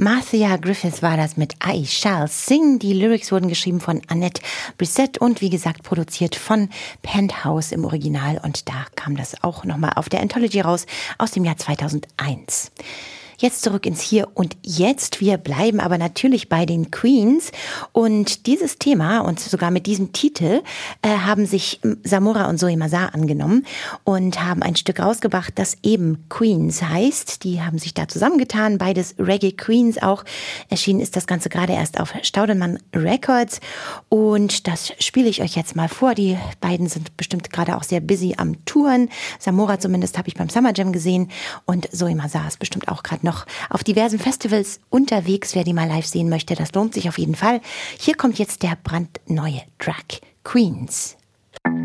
Marcia Griffiths war das mit I Shall Sing. Die Lyrics wurden geschrieben von Annette Brissett und wie gesagt produziert von Penthouse im Original. Und da kam das auch nochmal auf der Anthology raus aus dem Jahr 2001. Jetzt zurück ins Hier und Jetzt. Wir bleiben aber natürlich bei den Queens. Und dieses Thema und sogar mit diesem Titel haben sich Samora und Zoe Mazar angenommen und haben ein Stück rausgebracht, das eben Queens heißt. Die haben sich da zusammengetan, beides Reggae Queens auch. Erschienen ist das Ganze gerade erst auf Staudenmann Records. Und das spiele ich euch jetzt mal vor. Die beiden sind bestimmt gerade auch sehr busy am Touren. Samora zumindest habe ich beim Summer Jam gesehen. Und Zoe Mazar ist bestimmt auch gerade noch auf diversen Festivals unterwegs. Wer die mal live sehen möchte, das lohnt sich auf jeden Fall. Hier kommt jetzt der brandneue Track Queens.